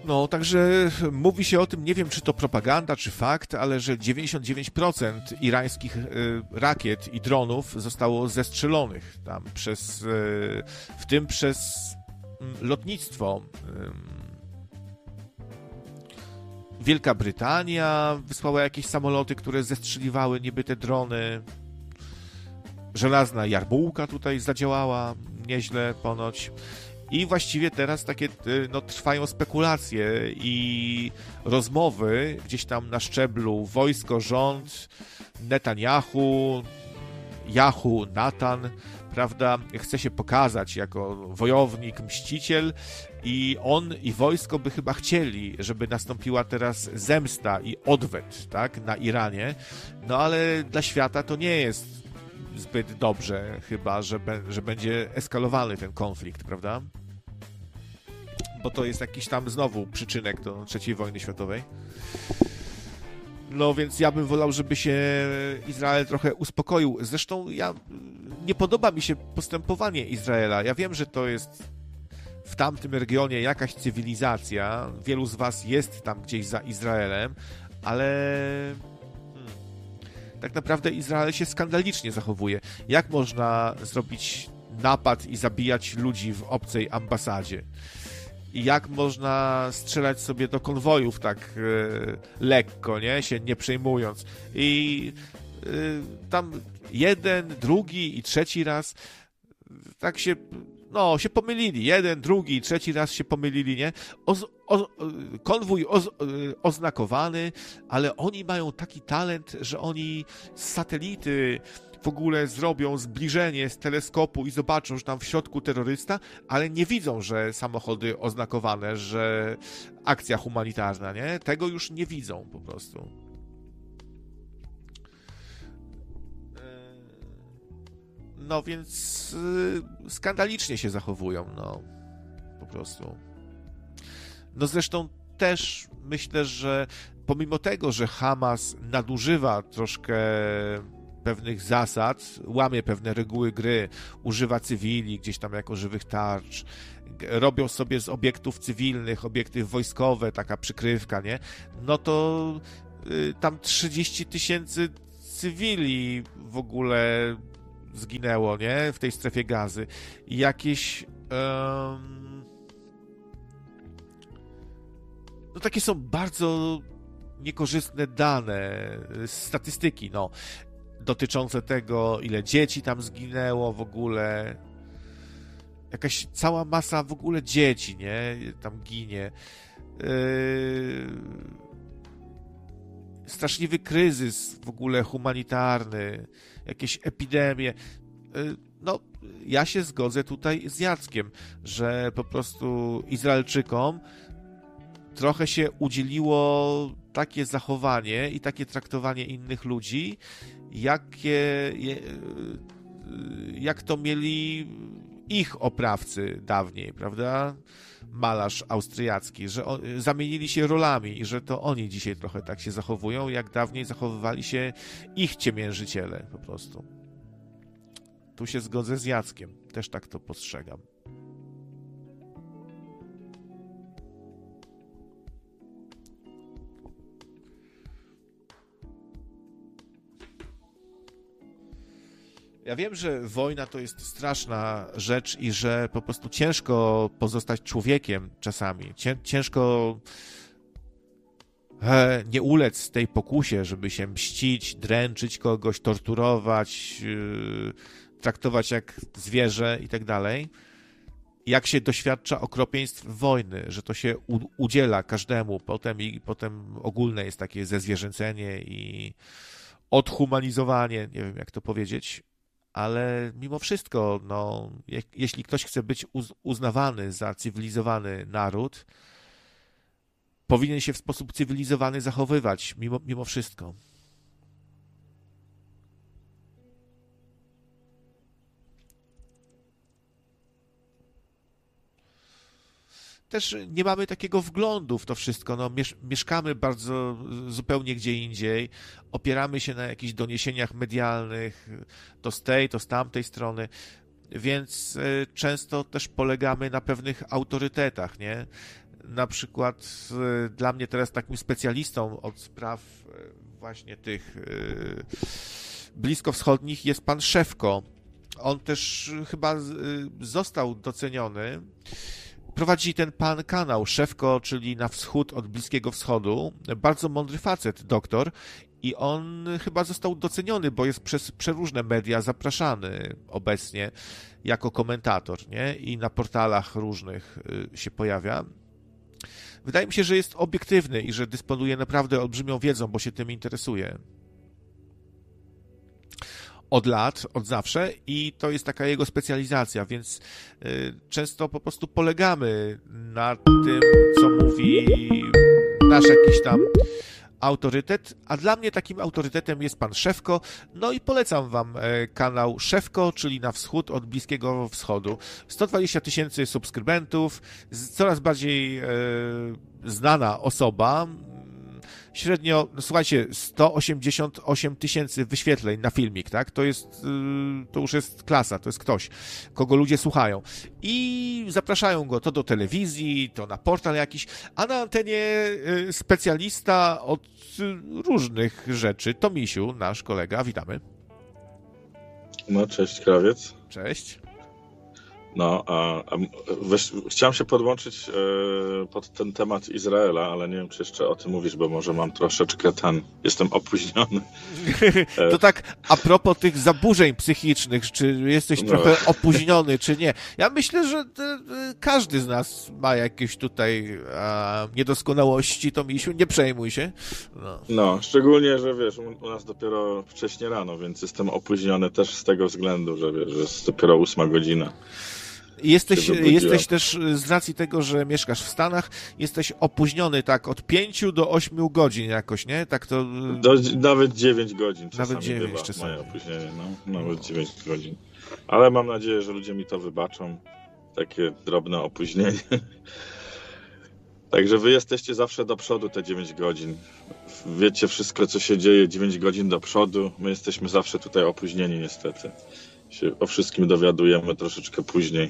No, także mówi się o tym, nie wiem czy to propaganda, czy fakt, ale że 99% irańskich rakiet i dronów zostało zestrzelonych tam w tym przez lotnictwo. Wielka Brytania wysłała jakieś samoloty, które zestrzeliwały niby te drony. Żelazna Jarmułka tutaj zadziałała nieźle ponoć. I właściwie teraz takie trwają spekulacje i rozmowy gdzieś tam na szczeblu wojsko, rząd, Netanyahu, Natan, prawda, chce się pokazać jako wojownik, mściciel i on i wojsko by chyba chcieli, żeby nastąpiła teraz zemsta i odwet, tak, na Iranie, no ale dla świata to nie jest zbyt dobrze chyba, że będzie eskalowany ten konflikt, prawda? Bo to jest jakiś tam znowu przyczynek do III wojny światowej. No więc ja bym wolał, żeby się Izrael trochę uspokoił. Zresztą nie podoba mi się postępowanie Izraela. Ja wiem, że to jest w tamtym regionie jakaś cywilizacja. Wielu z was jest tam gdzieś za Izraelem, ale tak naprawdę Izrael się skandalicznie zachowuje. Jak można zrobić napad i zabijać ludzi w obcej ambasadzie? I jak można strzelać sobie do konwojów tak lekko, nie? Się nie przejmując. I tam jeden, drugi i trzeci raz tak się pomylili. Jeden, drugi i trzeci raz się pomylili, nie? Konwój oznakowany, ale oni mają taki talent, że oni z satelity w ogóle zrobią zbliżenie z teleskopu i zobaczą, że tam w środku terrorysta, ale nie widzą, że samochody oznakowane, że akcja humanitarna, nie? Tego już nie widzą po prostu. No więc skandalicznie się zachowują, no. Po prostu. No zresztą też myślę, że pomimo tego, że Hamas nadużywa troszkę pewnych zasad, łamie pewne reguły gry, używa cywili gdzieś tam jako żywych tarcz, robią sobie z obiektów cywilnych, obiekty wojskowe, taka przykrywka, nie? No to tam 30 000 cywili w ogóle zginęło, nie? W tej strefie Gazy. I jakieś no takie są bardzo niekorzystne dane, statystyki, no, dotyczące tego, ile dzieci tam zginęło w ogóle. Jakaś cała masa w ogóle dzieci, nie? Tam ginie. Straszliwy kryzys w ogóle humanitarny, jakieś epidemie. No, ja się zgodzę tutaj z Jackiem, że po prostu Izraelczykom trochę się udzieliło takie zachowanie i takie traktowanie innych ludzi, jak to mieli ich oprawcy dawniej, prawda? Malarz austriacki, że zamienili się rolami i że to oni dzisiaj trochę tak się zachowują, jak dawniej zachowywali się ich ciemiężyciele po prostu. Tu się zgodzę z Jackiem, też tak to postrzegam. Ja wiem, że wojna to jest straszna rzecz i że po prostu ciężko pozostać człowiekiem czasami. Ciężko nie ulec tej pokusie, żeby się mścić, dręczyć kogoś, torturować, traktować jak zwierzę i tak dalej. Jak się doświadcza okropieństw wojny, że to się udziela każdemu potem ogólne jest takie zezwierzęcenie i odhumanizowanie, nie wiem jak to powiedzieć, ale mimo wszystko, no, jeśli ktoś chce być uznawany za cywilizowany naród, powinien się w sposób cywilizowany zachowywać, mimo wszystko. Też nie mamy takiego wglądu w to wszystko. No, mieszkamy bardzo zupełnie gdzie indziej, opieramy się na jakichś doniesieniach medialnych, to z tej, to z tamtej strony, więc często też polegamy na pewnych autorytetach, nie? na przykład dla mnie teraz takim specjalistą od spraw właśnie tych bliskowschodnich jest pan Szewko. On też chyba został doceniony. Prowadzi ten pan kanał Szewko, czyli na wschód od Bliskiego Wschodu. Bardzo mądry facet, doktor. I on chyba został doceniony, bo jest przez przeróżne media zapraszany obecnie jako komentator, nie? I na portalach różnych się pojawia. Wydaje mi się, że jest obiektywny i że dysponuje naprawdę olbrzymią wiedzą, bo się tym interesuje. Od lat, od zawsze i to jest taka jego specjalizacja, więc często po prostu polegamy na tym, co mówi nasz jakiś tam autorytet, a dla mnie takim autorytetem jest pan Szewko, no i polecam wam kanał Szewko, czyli na wschód od Bliskiego Wschodu. 120 000 subskrybentów, coraz bardziej znana osoba, średnio, no słuchajcie, 188 000 wyświetleń na filmik, tak? To już jest klasa, to jest ktoś, kogo ludzie słuchają. I zapraszają go to do telewizji, to na portal jakiś, a na antenie specjalista od różnych rzeczy. To Misiu, nasz kolega, witamy. No, cześć, Krawiec. Cześć. No, chciałem się podłączyć pod ten temat Izraela, ale nie wiem, czy jeszcze o tym mówisz, bo może mam troszeczkę jestem opóźniony. To tak a propos tych zaburzeń psychicznych, czy jesteś trochę opóźniony, czy nie? Ja myślę, że każdy z nas ma jakieś tutaj niedoskonałości, to Misiu, nie przejmuj się. No, szczególnie, że wiesz, u nas dopiero wcześnie rano, więc jestem opóźniony też z tego względu, że wiesz, że jest dopiero 8 godzina. Jesteś też, z racji tego, że mieszkasz w Stanach, jesteś opóźniony tak od 5 do 8 godzin jakoś, nie? Tak to... Nawet 9 godzin czasami nawet 9 bywa czasami. moje opóźnienie, no, nawet 9 godzin. Ale mam nadzieję, że ludzie mi to wybaczą, takie drobne opóźnienie. Także wy jesteście zawsze do przodu te 9 godzin. Wiecie wszystko, co się dzieje 9 godzin do przodu. My jesteśmy zawsze tutaj opóźnieni niestety. Się o wszystkim dowiadujemy troszeczkę później.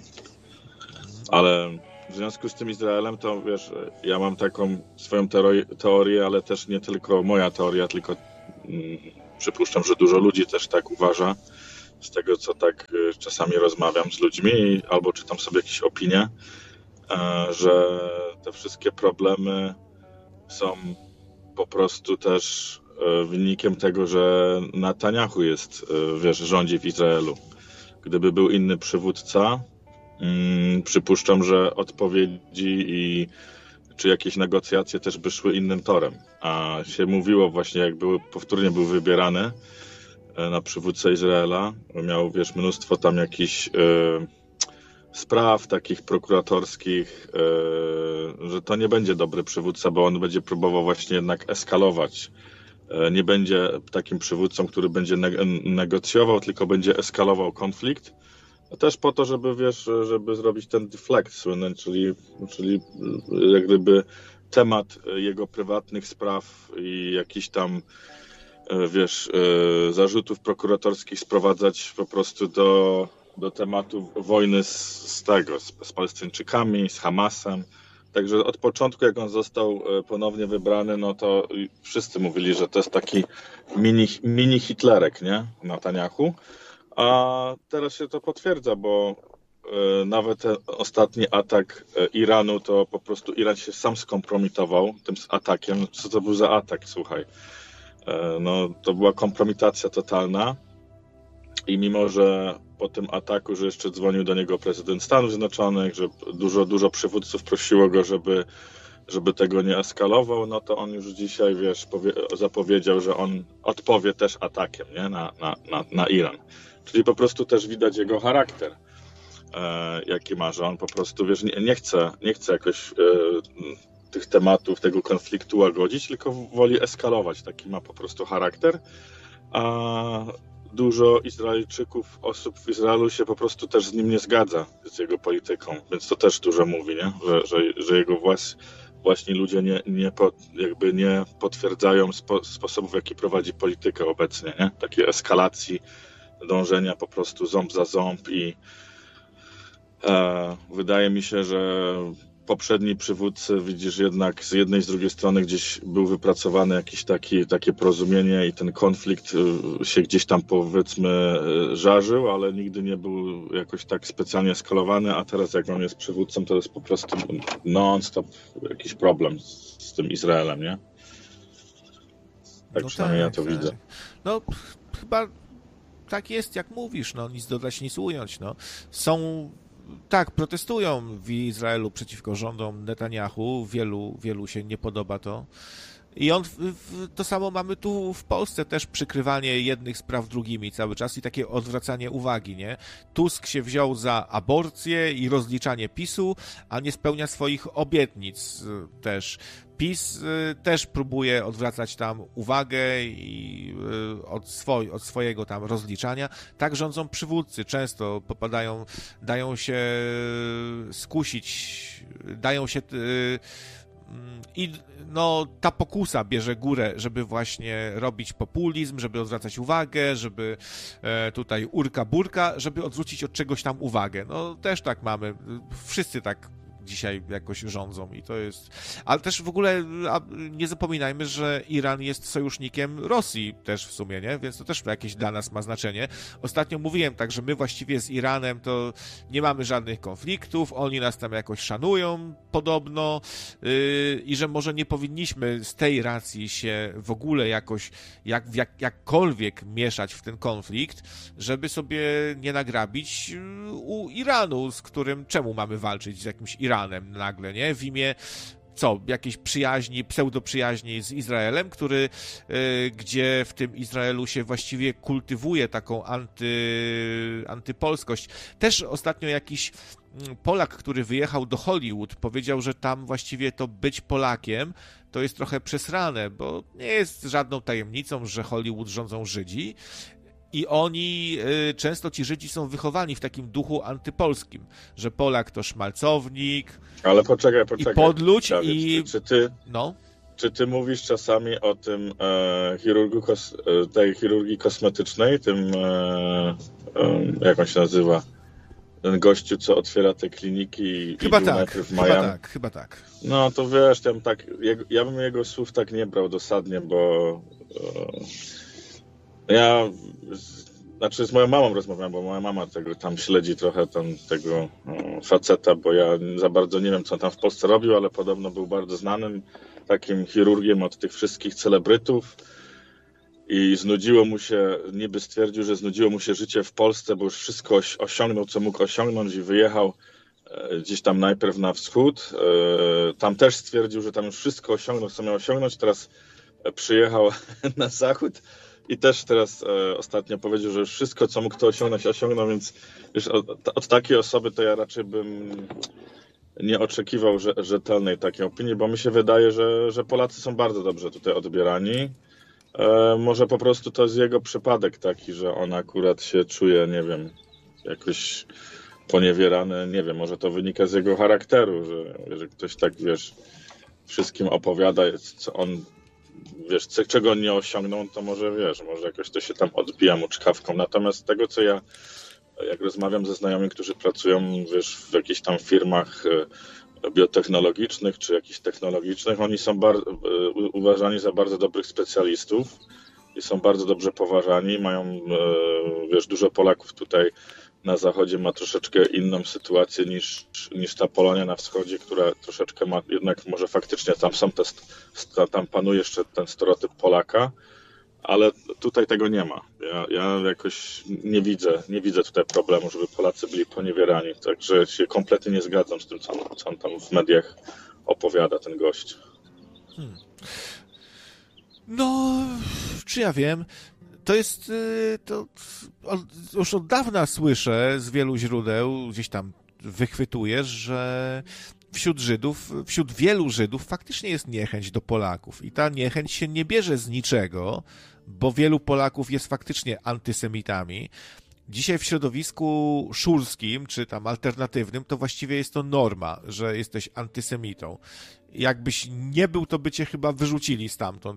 Ale w związku z tym Izraelem, to wiesz, ja mam taką swoją teorię, ale też nie tylko moja teoria, tylko przypuszczam, że dużo ludzi też tak uważa. Z tego, co tak czasami rozmawiam z ludźmi albo czytam sobie jakieś opinie, że te wszystkie problemy są po prostu też wynikiem tego, że Netanjahu jest, wiesz, rządzi w Izraelu. Gdyby był inny przywódca, przypuszczam, że odpowiedzi czy jakieś negocjacje też by szły innym torem. A się mówiło właśnie, jak powtórnie był wybierany na przywódcę Izraela, miał, wiesz, mnóstwo tam jakichś spraw takich prokuratorskich, że to nie będzie dobry przywódca, bo on będzie próbował właśnie jednak eskalować. Nie będzie takim przywódcą, który będzie negocjował, tylko będzie eskalował konflikt. A też po to, żeby, wiesz, żeby zrobić ten deflect słynny, czyli jak gdyby temat jego prywatnych spraw i jakiś tam, wiesz, zarzutów prokuratorskich sprowadzać po prostu do tematu wojny z Palestyńczykami, z Hamasem. Także od początku, jak on został ponownie wybrany, no to wszyscy mówili, że to jest taki mini Hitlerek, nie? Netanjahu. A teraz się to potwierdza, bo nawet ten ostatni atak Iranu, to po prostu Iran się sam skompromitował tym atakiem. Co to był za atak, słuchaj? No, to była kompromitacja totalna. I mimo, że po tym ataku, że jeszcze dzwonił do niego prezydent Stanów Zjednoczonych, że dużo przywódców prosiło go, żeby tego nie eskalował, no to on już dzisiaj, wiesz, zapowiedział, że on odpowie też atakiem, nie? Na Iran. Czyli po prostu też widać jego charakter, jaki ma, że on po prostu, wiesz, nie chce jakoś tych tematów, tego konfliktu łagodzić, tylko woli eskalować. Taki ma po prostu charakter. A dużo Izraelczyków, osób w Izraelu się po prostu też z nim nie zgadza, z jego polityką, więc to też dużo mówi, nie? Że jego właśnie ludzie nie potwierdzają sposobów, w jaki prowadzi politykę obecnie, nie? Takiej eskalacji, dążenia po prostu ząb za ząb i wydaje mi się, że poprzedni przywódcy, widzisz, jednak z jednej i z drugiej strony gdzieś był wypracowany jakieś takie porozumienie i ten konflikt się gdzieś tam, powiedzmy, żarzył, ale nigdy nie był jakoś tak specjalnie eskalowany, a teraz jak on jest przywódcą, to jest po prostu non-stop jakiś problem z tym Izraelem, nie? Tak No przynajmniej tak, ja to widzę. No chyba tak jest, jak mówisz, no nic dodać, nic ująć, no. Tak, protestują w Izraelu przeciwko rządom Netanyahu, wielu się nie podoba to. I to samo mamy tu w Polsce, też przykrywanie jednych spraw drugimi cały czas i takie odwracanie uwagi, nie? Tusk się wziął za aborcję i rozliczanie PiS-u, a nie spełnia swoich obietnic też. PiS też próbuje odwracać tam uwagę i od swojego tam rozliczania. Tak rządzą przywódcy, często dają się skusić, dają się i no, ta pokusa bierze górę, żeby właśnie robić populizm, żeby odwracać uwagę, żeby tutaj urka-burka, żeby odwrócić od czegoś tam uwagę. No też tak mamy, wszyscy tak dzisiaj jakoś rządzą i to jest... Ale też w ogóle nie zapominajmy, że Iran jest sojusznikiem Rosji też w sumie, nie? Więc to też jakieś dla nas ma znaczenie. Ostatnio mówiłem tak, że my właściwie z Iranem to nie mamy żadnych konfliktów, oni nas tam jakoś szanują podobno i że może nie powinniśmy z tej racji się w ogóle jakoś jakkolwiek mieszać w ten konflikt, żeby sobie nie nagrabić u Iranu, z którym czemu mamy walczyć z jakimś Iranem nagle, nie? W imię jakiejś przyjaźni, pseudoprzyjaźni z Izraelem, gdzie w tym Izraelu się właściwie kultywuje taką antypolskość. Też ostatnio jakiś Polak, który wyjechał do Hollywood, powiedział, że tam właściwie to być Polakiem to jest trochę przesrane, bo nie jest żadną tajemnicą, że Hollywood rządzą Żydzi. I często ci Żydzi są wychowani w takim duchu antypolskim, że Polak to szmalcownik, ale poczekaj. I podludź, Czy ty mówisz czasami o tym tej chirurgii kosmetycznej, tym, jak on się nazywa, ten gościu, co otwiera te kliniki chyba i tak, najpierw w Miami? Chyba tak. No to wiesz, ja bym jego słów tak nie brał dosadnie, bo z moją mamą rozmawiam, bo moja mama tam śledzi trochę tego faceta, bo ja za bardzo nie wiem, co on tam w Polsce robił, ale podobno był bardzo znanym takim chirurgiem od tych wszystkich celebrytów i niby stwierdził, że znudziło mu się życie w Polsce, bo już wszystko osiągnął, co mógł osiągnąć i wyjechał gdzieś tam najpierw na wschód. Tam też stwierdził, że tam już wszystko osiągnął, co miał osiągnąć, teraz przyjechał na zachód. I też teraz ostatnio powiedział, że już wszystko, co mógł to osiągnął, więc wiesz, od takiej osoby to ja raczej bym nie oczekiwał rzetelnej takiej opinii, bo mi się wydaje, że Polacy są bardzo dobrze tutaj odbierani. Może po prostu to jest jego przypadek taki, że on akurat się czuje, nie wiem, jakoś poniewierany, nie wiem, może to wynika z jego charakteru, że ktoś tak, wiesz, wszystkim opowiada, co on, wiesz, czego on nie osiągnął, to może, wiesz, może jakoś to się tam odbija mu czkawką. Natomiast z tego, co ja, jak rozmawiam ze znajomymi, którzy pracują, wiesz, w jakichś tam firmach biotechnologicznych czy jakichś technologicznych, oni są uważani za bardzo dobrych specjalistów i są bardzo dobrze poważani. Mają, wiesz, dużo Polaków tutaj na zachodzie ma troszeczkę inną sytuację niż ta Polonia na wschodzie, która troszeczkę ma, jednak może faktycznie tam panuje jeszcze ten stereotyp Polaka, ale tutaj tego nie ma. Ja jakoś nie widzę tutaj problemu, żeby Polacy byli poniewierani, także się kompletnie nie zgadzam z tym, co on tam w mediach opowiada, ten gość. No, czy ja wiem, to jest, już od dawna słyszę z wielu źródeł, gdzieś tam wychwytuję, że wśród wielu Żydów faktycznie jest niechęć do Polaków i ta niechęć się nie bierze z niczego, bo wielu Polaków jest faktycznie antysemitami. Dzisiaj w środowisku szulskim, czy tam alternatywnym, to właściwie jest to norma, że jesteś antysemitą. jakbyś nie był, to by cię chyba wyrzucili stamtąd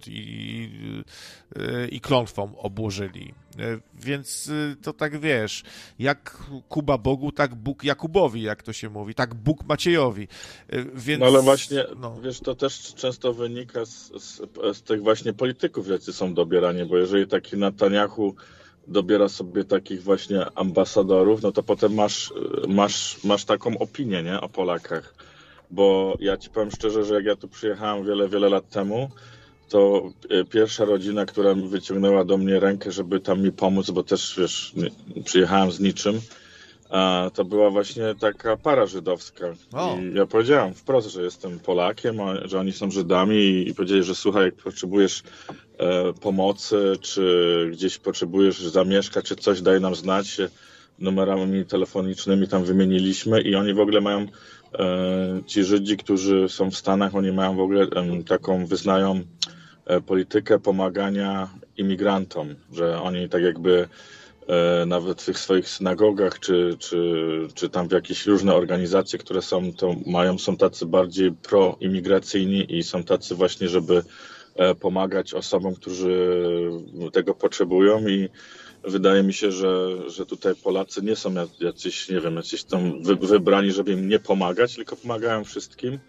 i klątwą obłożyli. Więc to tak wiesz, jak Kuba Bogu, tak Bóg Jakubowi, jak to się mówi, tak Bóg Maciejowi. Więc, no ale właśnie, no. wiesz, to też często wynika z tych właśnie polityków, jacy są dobierani, bo jeżeli taki Netanyahu dobiera sobie takich właśnie ambasadorów, no to potem masz taką opinię, nie, o Polakach. Bo ja ci powiem szczerze, że jak ja tu przyjechałem wiele lat temu, to pierwsza rodzina, która wyciągnęła do mnie rękę, żeby tam mi pomóc, bo też, wiesz, przyjechałem z niczym, to była właśnie taka para żydowska. I ja powiedziałem wprost, że jestem Polakiem, że oni są Żydami i powiedzieli, że słuchaj, jak potrzebujesz pomocy, czy gdzieś potrzebujesz zamieszkać, czy coś, daj nam znać się. Numerami telefonicznymi tam wymieniliśmy i oni w ogóle mają, ci Żydzi, którzy są w Stanach, oni mają w ogóle taką, wyznają politykę pomagania imigrantom, że oni tak jakby nawet w tych swoich synagogach, czy tam w jakieś różne organizacje, które są tacy bardziej proimigracyjni i są tacy właśnie, żeby pomagać osobom, którzy tego potrzebują i wydaje mi się, że tutaj Polacy nie są jacyś, nie wiem, jacyś tam wybrani, żeby im nie pomagać, tylko pomagają wszystkim.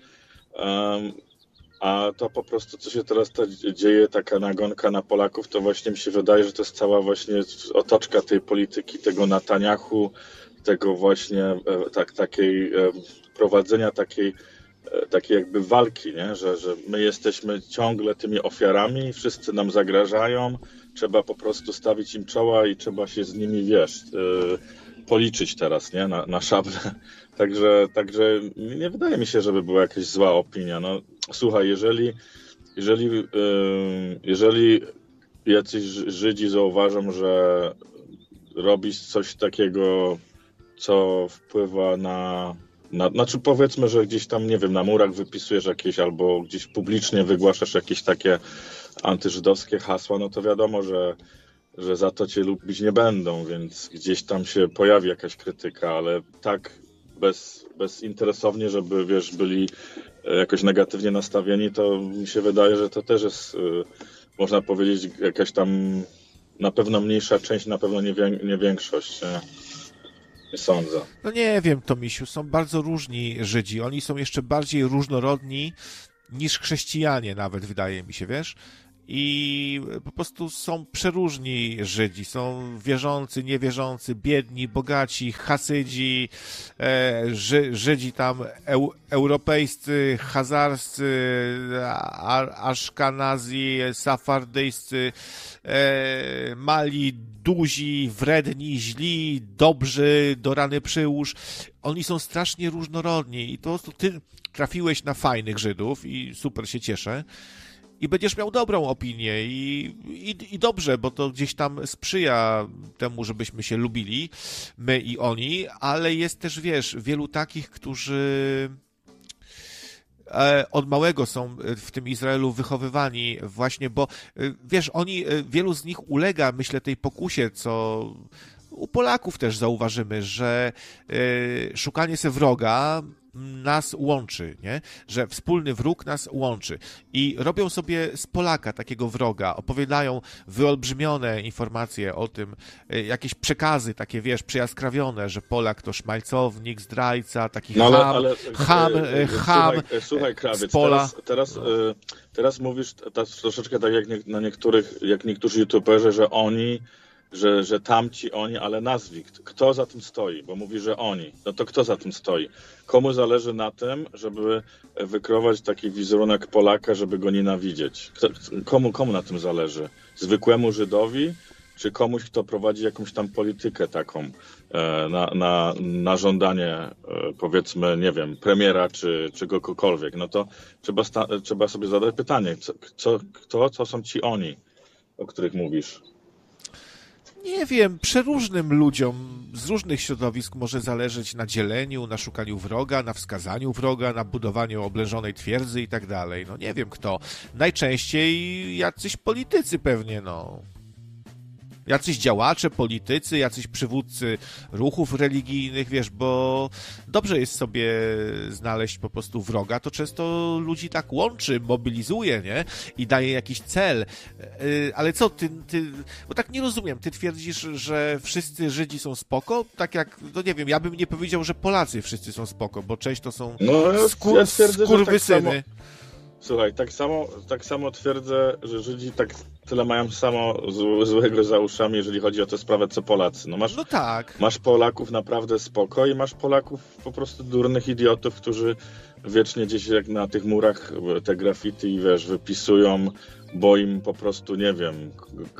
A to po prostu, co się teraz dzieje, taka nagonka na Polaków, to właśnie mi się wydaje, że to jest cała właśnie otoczka tej polityki, tego Netanyahu, tego właśnie takiej prowadzenia takiej jakby walki, nie? Że my jesteśmy ciągle tymi ofiarami, wszyscy nam zagrażają, trzeba po prostu stawić im czoła i trzeba się z nimi, wiesz, policzyć teraz, nie? Na szable. Także nie wydaje mi się, żeby była jakaś zła opinia. No, słuchaj, jeżeli jacyś Żydzi zauważą, że robisz coś takiego, co wpływa znaczy powiedzmy, że gdzieś tam, nie wiem, na murach wypisujesz jakieś albo gdzieś publicznie wygłaszasz jakieś takie antyżydowskie hasła, no to wiadomo, że za to cię lubić nie będą, więc gdzieś tam się pojawi jakaś krytyka, ale tak bezinteresownie, żeby, wiesz, byli jakoś negatywnie nastawieni, to mi się wydaje, że to też jest, można powiedzieć, jakaś tam na pewno mniejsza część, na pewno nie większość. Nie sądzę. No nie wiem, Tomisiu, są bardzo różni Żydzi. Oni są jeszcze bardziej różnorodni niż chrześcijanie nawet, wydaje mi się, wiesz? I po prostu są przeróżni Żydzi. Są wierzący, niewierzący, biedni, bogaci, Hasydzi, Żydzi tam europejscy, chazarscy, aszkanazji, safardyjscy, mali, duzi, wredni, źli, dobrzy, do rany przyłóż. Oni są strasznie różnorodni i to ty trafiłeś na fajnych Żydów i super się cieszę. I będziesz miał dobrą opinię i dobrze, bo to gdzieś tam sprzyja temu, żebyśmy się lubili, my i oni, ale jest też, wiesz, wielu takich, którzy od małego są w tym Izraelu wychowywani właśnie, bo wiesz, wielu z nich ulega, myślę, tej pokusie, co u Polaków też zauważymy, że szukanie se wroga nas łączy, nie? Że wspólny wróg nas łączy. I robią sobie z Polaka takiego wroga, opowiadają wyolbrzymione informacje o tym, jakieś przekazy takie, wiesz, przyjaskrawione, że Polak to szmalcownik, zdrajca, taki ham słuchaj, krawiec, z pola. Teraz mówisz troszeczkę tak jak niektórzy youtuberzy, że oni, że tamci oni, ale nazwij. Kto za tym stoi? Bo mówi, że oni. No to kto za tym stoi? Komu zależy na tym, żeby wykreować taki wizerunek Polaka, żeby go nienawidzieć? Komu na tym zależy? Zwykłemu Żydowi? Czy komuś, kto prowadzi jakąś tam politykę taką na żądanie, powiedzmy, nie wiem, premiera czy kogokolwiek? No to trzeba sobie zadać pytanie, co są ci oni, o których mówisz? Nie wiem, przeróżnym ludziom z różnych środowisk może zależeć na dzieleniu, na szukaniu wroga, na wskazaniu wroga, na budowaniu oblężonej twierdzy i tak dalej. No nie wiem kto. Najczęściej jacyś politycy pewnie, no. Jacyś działacze, politycy, jacyś przywódcy ruchów religijnych, wiesz, bo dobrze jest sobie znaleźć po prostu wroga, to często ludzi tak łączy, mobilizuje, nie? I daje jakiś cel. Ale co, ty, bo tak nie rozumiem, ty twierdzisz, że wszyscy Żydzi są spoko? Tak jak, no nie wiem, ja bym nie powiedział, że Polacy wszyscy są spoko, bo część to są skurwysyny. Słuchaj, tak samo twierdzę, że Żydzi tak tyle mają samo złego za uszami, jeżeli chodzi o tę sprawę, co Polacy. No tak. Masz Polaków naprawdę spoko i masz Polaków po prostu durnych idiotów, którzy wiecznie gdzieś jak na tych murach te graffiti, wiesz, wypisują, bo im po prostu, nie wiem,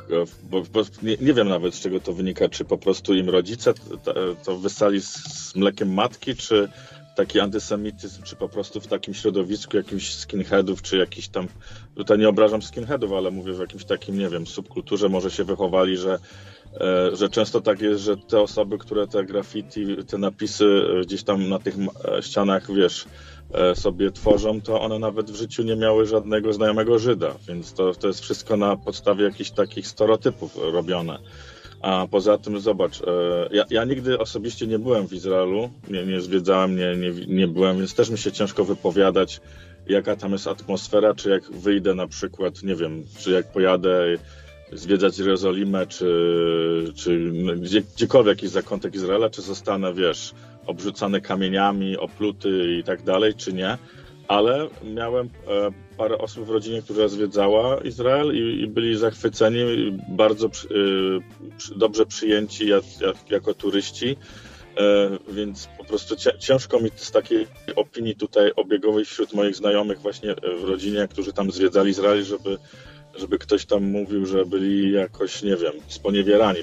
nie wiem nawet z czego to wynika, czy po prostu im rodzice to wysali z mlekiem matki, czy taki antysemityzm, czy po prostu w takim środowisku jakimś skinheadów, czy jakiś tam, tutaj nie obrażam skinheadów, ale mówię w jakimś takim, nie wiem, subkulturze może się wychowali, że często tak jest, że te osoby, które te graffiti, te napisy gdzieś tam na tych ścianach, wiesz, sobie tworzą, to one nawet w życiu nie miały żadnego znajomego Żyda, więc to jest wszystko na podstawie jakichś takich stereotypów robione. A poza tym zobacz, ja nigdy osobiście nie byłem w Izraelu, nie zwiedzałem, nie byłem, więc też mi się ciężko wypowiadać, jaka tam jest atmosfera, czy jak wyjdę na przykład, nie wiem, czy jak pojadę zwiedzać Jerozolimę, czy gdziekolwiek jakiś zakątek Izraela, czy zostanę, wiesz, obrzucany kamieniami, opluty i tak dalej, czy nie. Ale miałem parę osób w rodzinie, która zwiedzała Izrael i byli zachwyceni, bardzo dobrze przyjęci jako turyści, więc po prostu ciężko mi z takiej opinii tutaj obiegowej wśród moich znajomych właśnie w rodzinie, którzy tam zwiedzali Izrael, żeby ktoś tam mówił, że byli jakoś, nie wiem, sponiewierani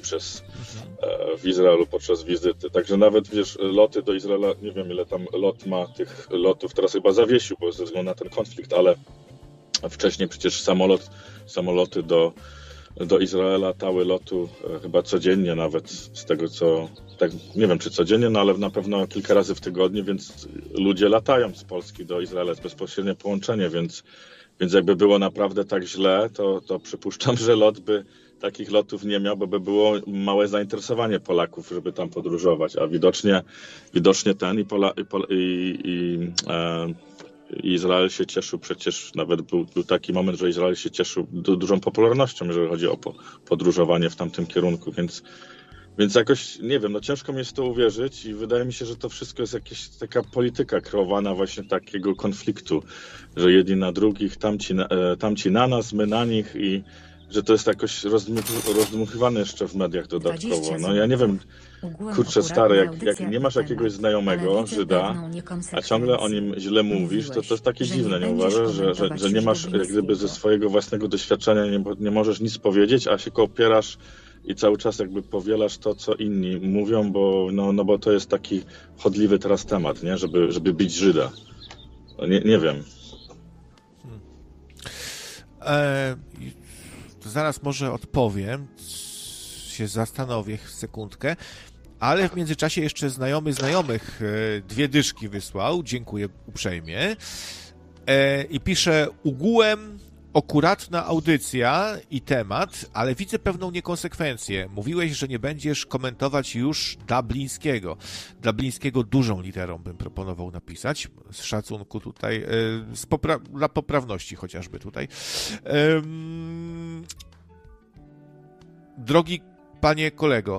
w Izraelu podczas wizyty. Także nawet, wiesz, loty do Izraela, nie wiem ile tam lot ma tych lotów, teraz chyba zawiesił, bo ze względu na ten konflikt, ale wcześniej przecież samoloty do Izraela latały lotu chyba codziennie nawet, z tego co, tak nie wiem czy codziennie, no ale na pewno kilka razy w tygodniu, więc ludzie latają z Polski do Izraela, jest bezpośrednie połączenie, więc jakby było naprawdę tak źle, to przypuszczam, że lot by takich lotów nie miał, bo by było małe zainteresowanie Polaków, żeby tam podróżować, a widocznie ten i Izrael się cieszył, przecież nawet był taki moment, że Izrael się cieszył dużą popularnością, jeżeli chodzi o podróżowanie w tamtym kierunku, więc jakoś, nie wiem, no ciężko mi jest w to uwierzyć i wydaje mi się, że to wszystko jest jakaś taka polityka kreowana właśnie takiego konfliktu, że jedni na drugich, tamci na nas, my na nich i że to jest jakoś rozdmuchiwane jeszcze w mediach dodatkowo. No ja nie wiem, kurczę stary, jak nie masz jakiegoś znajomego Żyda, a ciągle o nim źle mówisz, to jest takie dziwne, nie uważasz, że nie masz jak gdyby ze swojego własnego doświadczenia, nie możesz nic powiedzieć, a się opierasz i cały czas jakby powielasz to, co inni mówią, bo to jest taki chodliwy teraz temat, nie? Żeby bić Żyda. No nie wiem. To zaraz może odpowiem, się zastanowię sekundkę, ale w międzyczasie jeszcze znajomy znajomych 2 dyszki wysłał, dziękuję uprzejmie, i pisze: ogółem akuratna audycja i temat, ale widzę pewną niekonsekwencję. Mówiłeś, że nie będziesz komentować już Dublińskiego. Dublińskiego dużą literą bym proponował napisać, z szacunku tutaj, dla poprawności chociażby tutaj. Drogi panie kolego,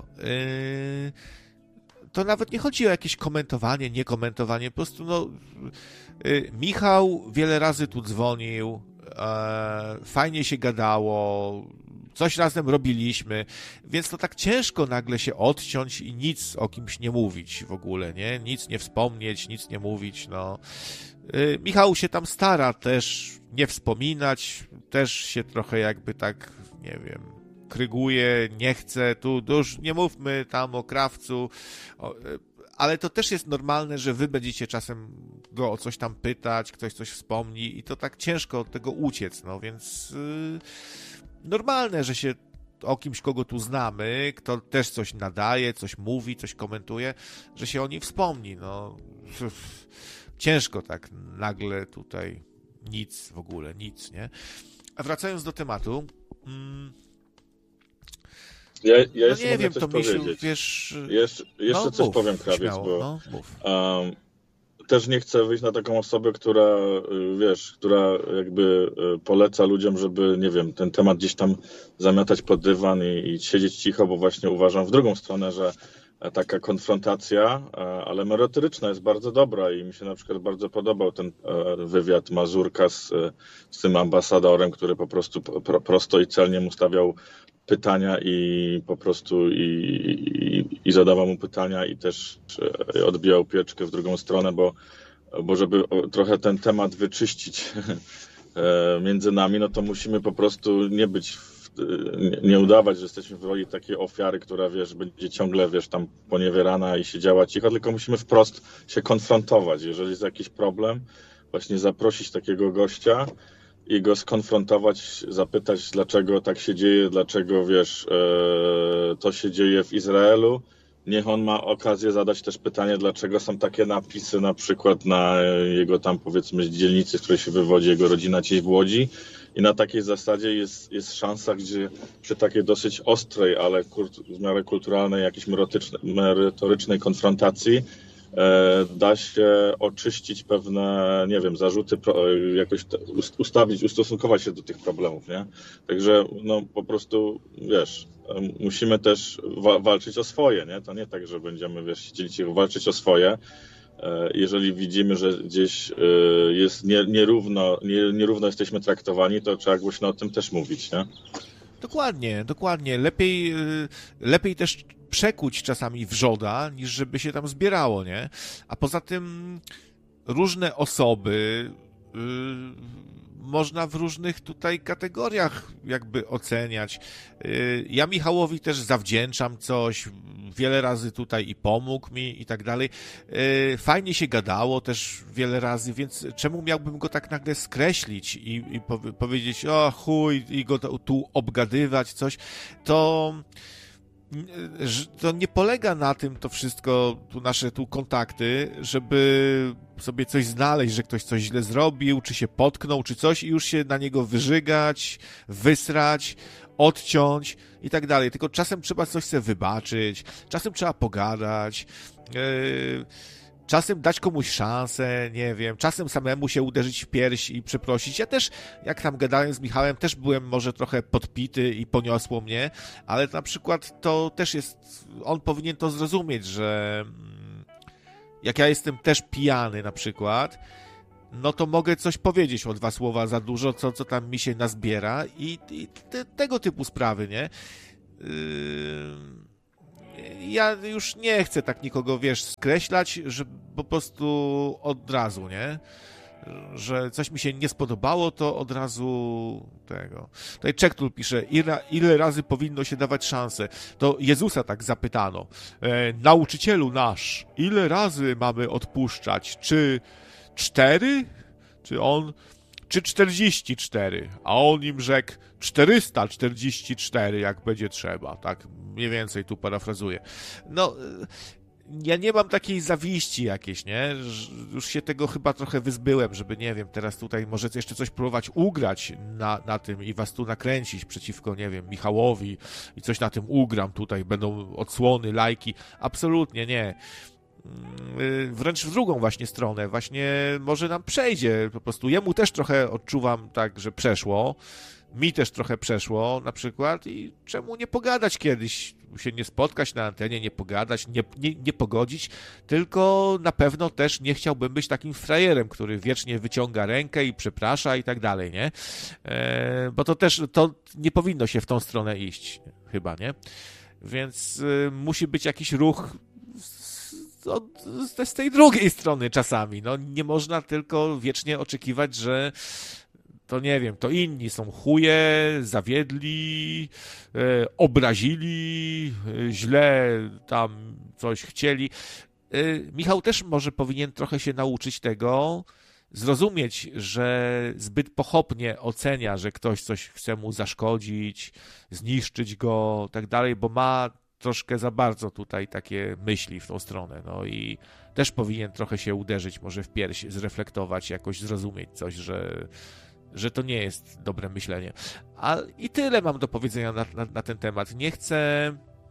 to nawet nie chodzi o jakieś komentowanie, niekomentowanie, po prostu Michał wiele razy tu dzwonił, fajnie się gadało, coś razem robiliśmy, więc to tak ciężko nagle się odciąć i nic o kimś nie mówić w ogóle, nie? Nic nie wspomnieć, nic nie mówić, no. Michał się tam stara też nie wspominać, też się trochę jakby tak, nie wiem, kryguje, nie chce, tu już nie mówmy tam o Krawcu, ale to też jest normalne, że wy będziecie czasem go o coś tam pytać, ktoś coś wspomni i to tak ciężko od tego uciec, no więc normalne, że się o kimś, kogo tu znamy, kto też coś nadaje, coś mówi, coś komentuje, że się o nim wspomni, no ciężko tak nagle tutaj nic w ogóle, nic, nie? A wracając do tematu, Ja No jeszcze nie mogę wiem, coś to Misiu, powiedzieć. wiesz... Jeszcze coś mów, powiem, krawiec, śmiało, bo mów. też nie chcę wyjść na taką osobę, która, która jakby poleca ludziom, żeby, nie wiem, ten temat gdzieś tam zamiatać pod dywan i siedzieć cicho, bo właśnie uważam w drugą stronę, że taka konfrontacja, ale merytoryczna, jest bardzo dobra i mi się na przykład bardzo podobał ten wywiad Mazurka z tym ambasadorem, który po prostu prosto i celnie mu stawiał pytania i po prostu i zadawał mu pytania i też odbijał pieczkę w drugą stronę, bo żeby trochę ten temat wyczyścić między nami, no to musimy po prostu nie udawać, że jesteśmy w roli takiej ofiary, która, będzie ciągle, tam poniewierana i siedziała cicho, tylko musimy wprost się konfrontować. Jeżeli jest jakiś problem, właśnie zaprosić takiego gościa i go skonfrontować, zapytać, dlaczego tak się dzieje, dlaczego, to się dzieje w Izraelu. Niech on ma okazję zadać też pytanie, dlaczego są takie napisy na przykład na jego tam, powiedzmy, dzielnicy, z której się wywodzi jego rodzina, gdzieś w Łodzi. I na takiej zasadzie jest szansa, gdzie przy takiej dosyć ostrej, ale w miarę kulturalnej, jakiejś merytorycznej konfrontacji da się oczyścić pewne, nie wiem, zarzuty, jakoś ustosunkować się do tych problemów, nie? Także no po prostu, musimy też walczyć o swoje, nie? To nie tak, że będziemy, chcieli walczyć o swoje. Jeżeli widzimy, że gdzieś jest nierówno jesteśmy traktowani, to trzeba głośno o tym też mówić, nie? Dokładnie. Lepiej też przekuć czasami wrzoda, niż żeby się tam zbierało, nie? A poza tym różne osoby można w różnych tutaj kategoriach jakby oceniać. Ja Michałowi też zawdzięczam coś, wiele razy tutaj i pomógł mi i tak dalej. Fajnie się gadało też wiele razy, więc czemu miałbym go tak nagle skreślić i powiedzieć, o chuj, i go tu obgadywać, coś, to nie polega na tym to wszystko, nasze kontakty, żeby sobie coś znaleźć, że ktoś coś źle zrobił, czy się potknął, czy coś i już się na niego wyżygać, wysrać, odciąć i tak dalej. Tylko czasem trzeba coś sobie wybaczyć, czasem trzeba pogadać, czasem dać komuś szansę, nie wiem, czasem samemu się uderzyć w pierś i przeprosić. Ja też, jak tam gadałem z Michałem, też byłem może trochę podpity i poniosło mnie, ale na przykład to też jest, on powinien to zrozumieć, że jak ja jestem też pijany na przykład, no to mogę coś powiedzieć o 2 słowa za dużo, co tam mi się nazbiera i tego typu sprawy, nie? Ja już nie chcę tak nikogo, skreślać, że po prostu od razu, nie? Że coś mi się nie spodobało, to od razu tego. Tutaj Czektul pisze, ile razy powinno się dawać szansę? To Jezusa tak zapytano. Nauczycielu nasz, ile razy mamy odpuszczać? Czy 4? Czy 44? A on im rzekł 444, jak będzie trzeba. Tak mniej więcej tu parafrazuję. No, ja nie mam takiej zawiści jakiejś, nie? Już się tego chyba trochę wyzbyłem, żeby, nie wiem, teraz tutaj może jeszcze coś próbować ugrać na tym i was tu nakręcić przeciwko, nie wiem, Michałowi i coś na tym ugram tutaj, będą odsłony, lajki. Absolutnie nie. Wręcz w drugą właśnie stronę, właśnie może nam przejdzie, po prostu jemu też trochę odczuwam tak, że przeszło, mi też trochę przeszło na przykład i czemu nie pogadać kiedyś, się nie spotkać na antenie, nie pogadać, nie pogodzić, tylko na pewno też nie chciałbym być takim frajerem, który wiecznie wyciąga rękę i przeprasza i tak dalej, nie? Bo to też, to nie powinno się w tą stronę iść, chyba, nie? Więc musi być jakiś ruch z tej drugiej strony czasami. No, nie można tylko wiecznie oczekiwać, że to nie wiem, to inni są chuje, zawiedli, obrazili, źle tam coś chcieli. Michał też może powinien trochę się nauczyć tego, zrozumieć, że zbyt pochopnie ocenia, że ktoś coś chce mu zaszkodzić, zniszczyć go, tak dalej, bo ma troszkę za bardzo tutaj takie myśli w tą stronę, no i też powinien trochę się uderzyć może w pierś, zreflektować, jakoś zrozumieć coś, że to nie jest dobre myślenie. I tyle mam do powiedzenia na ten temat. Nie chcę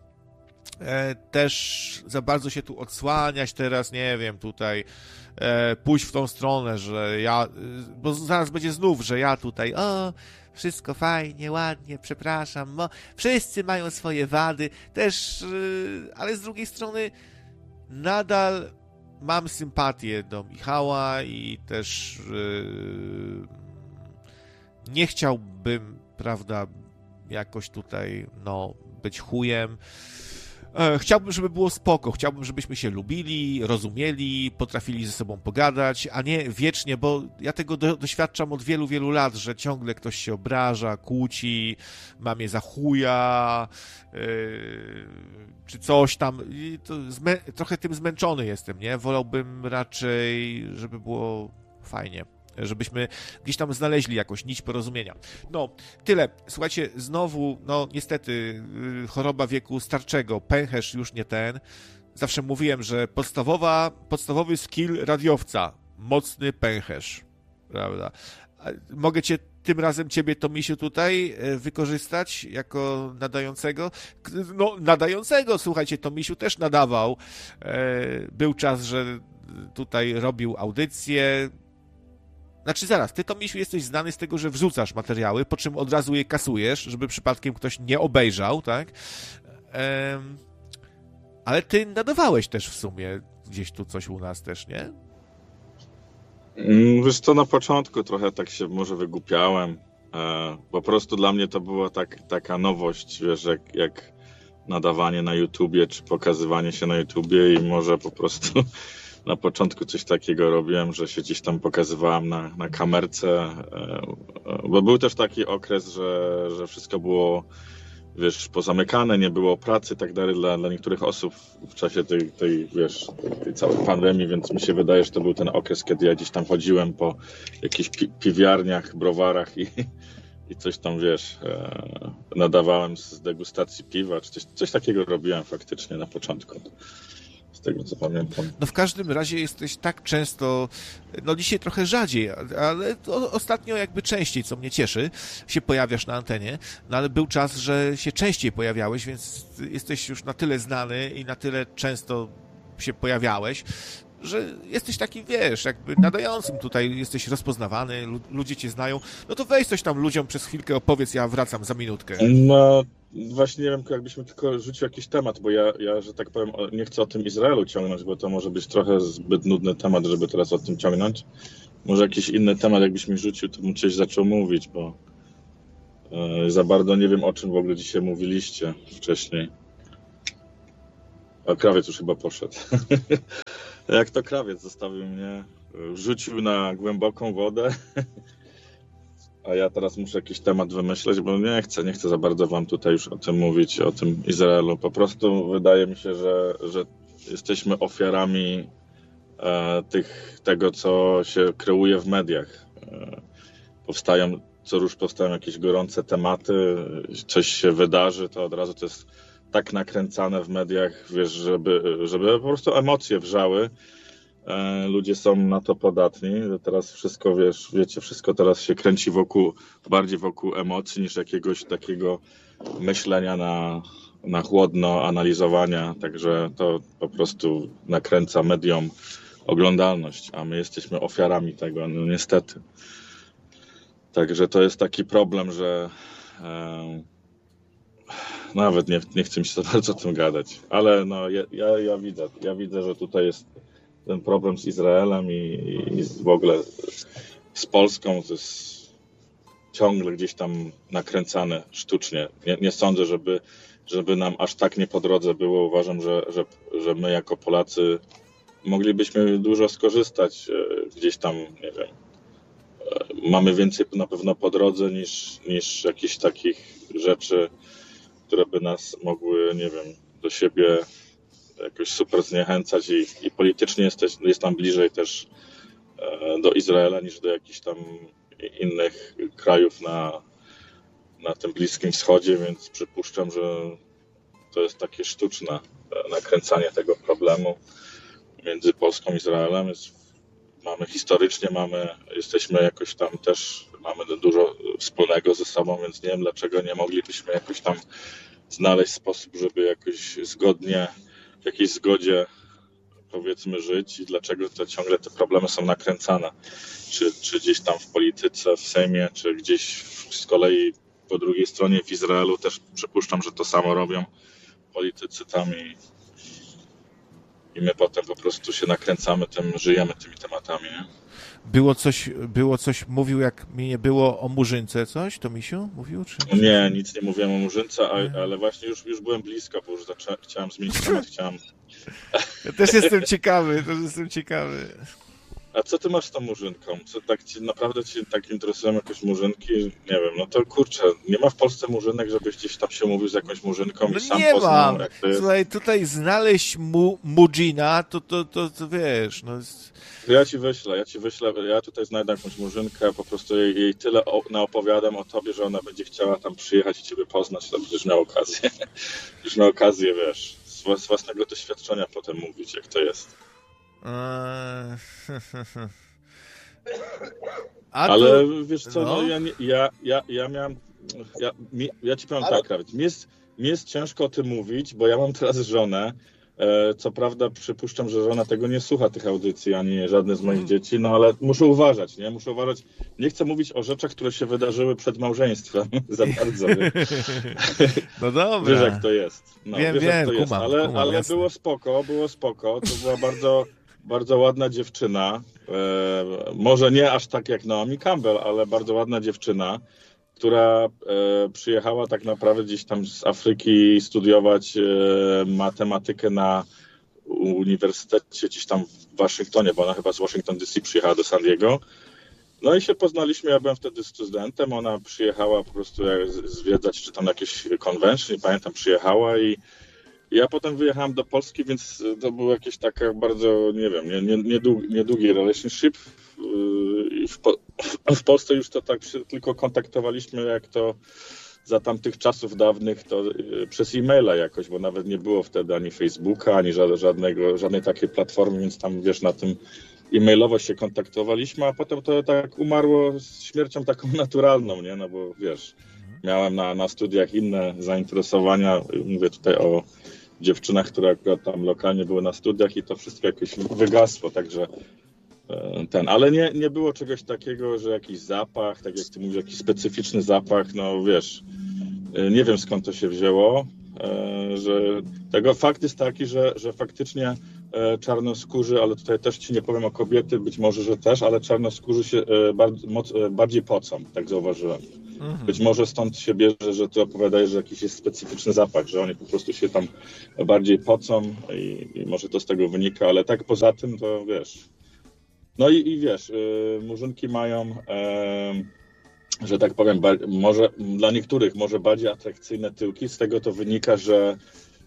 też za bardzo się tu odsłaniać teraz, nie wiem, tutaj pójść w tą stronę, że ja, bo zaraz będzie znów, że ja tutaj, wszystko fajnie, ładnie, przepraszam, wszyscy mają swoje wady, też, ale z drugiej strony nadal mam sympatię do Michała i też nie chciałbym, prawda, jakoś tutaj, być chujem. Chciałbym, żeby było spoko, chciałbym, żebyśmy się lubili, rozumieli, potrafili ze sobą pogadać, a nie wiecznie, bo ja tego doświadczam od wielu, wielu lat, że ciągle ktoś się obraża, kłóci, ma mnie za chuja, czy coś tam. I to trochę tym zmęczony jestem, nie? Wolałbym raczej, żeby było fajnie. Żebyśmy gdzieś tam znaleźli jakąś nić porozumienia. Tyle. Słuchajcie, znowu, niestety, choroba wieku starczego, pęcherz już nie ten. Zawsze mówiłem, że podstawowy skill radiowca, mocny pęcherz, prawda? Mogę tym razem ciebie, Tomisiu, tutaj wykorzystać jako nadającego? Nadającego, słuchajcie, Tomisiu też nadawał. Był czas, że tutaj robił audycję. Znaczy zaraz, ty, Tomisiu, jesteś znany z tego, że wrzucasz materiały, po czym od razu je kasujesz, żeby przypadkiem ktoś nie obejrzał, tak? Ale ty nadawałeś też w sumie gdzieś tu coś u nas też, nie? Wiesz co, na początku trochę tak się może wygłupiałem. Po prostu dla mnie to była taka nowość, wiesz, jak nadawanie na YouTubie, czy pokazywanie się na YouTubie i może po prostu na początku coś takiego robiłem, że się gdzieś tam pokazywałem na kamerce, bo był też taki okres, że wszystko było, wiesz, pozamykane, nie było pracy i tak dalej dla niektórych osób w czasie tej całej pandemii, więc mi się wydaje, że to był ten okres, kiedy ja gdzieś tam chodziłem po jakichś piwiarniach, browarach i coś tam, wiesz, nadawałem z degustacji piwa, czy coś takiego robiłem faktycznie na początku. Z tego, co pamiętam. W każdym razie jesteś tak często, dzisiaj trochę rzadziej, ale ostatnio jakby częściej, co mnie cieszy, się pojawiasz na antenie, ale był czas, że się częściej pojawiałeś, więc jesteś już na tyle znany i na tyle często się pojawiałeś, że jesteś taki, wiesz, jakby nadającym tutaj, jesteś rozpoznawany, ludzie cię znają, to weź coś tam ludziom przez chwilkę opowiedz, ja wracam za minutkę. Właśnie nie wiem, jakbyśmy tylko rzucił jakiś temat, bo ja, że tak powiem, nie chcę o tym Izraelu ciągnąć, bo to może być trochę zbyt nudny temat, żeby teraz o tym ciągnąć. Może jakiś inny temat, jakbyś mi rzucił, to bym coś zaczął mówić, bo za bardzo nie wiem, o czym w ogóle dzisiaj mówiliście wcześniej. A krawiec już chyba poszedł. Jak to krawiec zostawił mnie, rzucił na głęboką wodę, a ja teraz muszę jakiś temat wymyśleć, bo nie chcę za bardzo wam tutaj już o tym mówić, o tym Izraelu. Po prostu wydaje mi się, że jesteśmy ofiarami tego, co się kreuje w mediach. Co rusz powstają jakieś gorące tematy, coś się wydarzy, to od razu to jest tak nakręcane w mediach, wiesz, żeby po prostu emocje wrzały. Ludzie są na to podatni. Teraz wszystko, wiecie, wszystko teraz się kręci bardziej wokół emocji niż jakiegoś takiego myślenia na chłodno, analizowania. Także to po prostu nakręca mediom oglądalność, a my jesteśmy ofiarami tego, niestety. Także to jest taki problem, że nawet nie chcę mi się za bardzo o tym gadać, ale ja widzę, że tutaj jest ten problem z Izraelem i w ogóle z Polską, to jest ciągle gdzieś tam nakręcane sztucznie. Nie sądzę, żeby nam aż tak nie po drodze było. Uważam, że my jako Polacy moglibyśmy dużo skorzystać gdzieś tam, nie wiem, mamy więcej na pewno po drodze niż jakichś takich rzeczy, które by nas mogły, nie wiem, do siebie jakoś super zniechęcać i politycznie jest tam bliżej też do Izraela niż do jakichś tam innych krajów na tym Bliskim Wschodzie, więc przypuszczam, że to jest takie sztuczne nakręcanie tego problemu między Polską i Izraelem. Historycznie jesteśmy jakoś tam też mamy dużo wspólnego ze sobą, więc nie wiem, dlaczego nie moglibyśmy jakoś tam znaleźć sposób, żeby jakoś zgodnie, w jakiejś zgodzie, powiedzmy, żyć i dlaczego to ciągle te problemy są nakręcane. Czy gdzieś tam w polityce, w Sejmie, czy gdzieś z kolei po drugiej stronie w Izraelu też przypuszczam, że to samo robią politycy tam i my potem po prostu się nakręcamy tym, żyjemy tymi tematami, nie? Było coś, mówił, jak mnie nie było, o Murzynce coś, to Misiu mówił? Czy... Nie, nic nie mówiłem o Murzynce, ale właśnie już byłem blisko, bo już chciałem zmienić temat, Ja też jestem ciekawy, A co ty masz z tą Murzynką? Co tak naprawdę ci tak interesują jakieś Murzynki? Nie wiem, no to kurczę, nie ma w Polsce Murzynek, żebyś gdzieś tam się mówił z jakąś Murzynką i sam poznał, mam. Jak to jest. Słuchaj, tutaj znaleźć Mudzina, to wiesz, no... Ja ci wyślę, ja tutaj znajdę jakąś Murzynkę, po prostu jej tyle naopowiadam o tobie, że ona będzie chciała tam przyjechać i ciebie poznać, to będziesz miał okazję. Już miał okazję, wiesz, z własnego doświadczenia potem mówić, jak to jest. Ale wiesz co, no ja miałem, ja ci powiem tak, Rawit, mi jest ciężko o tym mówić, bo ja mam teraz żonę. Co prawda przypuszczam, że żona tego nie słucha, tych audycji, ani żadne z moich dzieci, no ale muszę uważać, nie? Nie chcę mówić o rzeczach, które się wydarzyły przed małżeństwem za bardzo. No dobra. Wiesz, jak to jest. No, wiem, jak to jest. Kumam, ale było spoko. To była bardzo, bardzo ładna dziewczyna. Może nie aż tak jak Naomi Campbell, ale bardzo ładna dziewczyna, która przyjechała tak naprawdę gdzieś tam z Afryki studiować matematykę na uniwersytecie gdzieś tam w Waszyngtonie, bo ona chyba z Washington DC przyjechała do San Diego. No i się poznaliśmy, ja byłem wtedy studentem, ona przyjechała po prostu zwiedzać, czy tam jakieś convention, pamiętam, przyjechała i ja potem wyjechałem do Polski, więc to był jakiś taka bardzo, nie wiem, niedługi relationship. W Polsce już to tak tylko kontaktowaliśmy, jak to za tamtych czasów dawnych, to przez e-maila jakoś, bo nawet nie było wtedy ani Facebooka, ani żadnej takiej platformy, więc tam, wiesz, na tym e-mailowo się kontaktowaliśmy, a potem to tak umarło z śmiercią taką naturalną, nie? No bo wiesz, miałem na studiach inne zainteresowania, mówię tutaj o dziewczynach, które akurat tam lokalnie były na studiach i to wszystko jakoś wygasło, także ale nie było czegoś takiego, że jakiś zapach, tak jak ty mówisz, jakiś specyficzny zapach, no wiesz, nie wiem skąd to się wzięło, że tego fakt jest taki, że faktycznie czarnoskórzy, ale tutaj też ci nie powiem o kobiety, być może, że też, ale czarnoskórzy się bardziej pocą, tak zauważyłem. Być może stąd się bierze, że ty opowiadajesz, że jakiś jest specyficzny zapach, że oni po prostu się tam bardziej pocą i może to z tego wynika, ale tak poza tym to wiesz. No i wiesz, Murzynki mają, że tak powiem, może dla niektórych może bardziej atrakcyjne tyłki, z tego to wynika, że